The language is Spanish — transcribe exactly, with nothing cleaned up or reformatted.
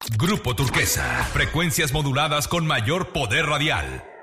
Grupo Turquesa, frecuencias moduladas con mayor poder radial.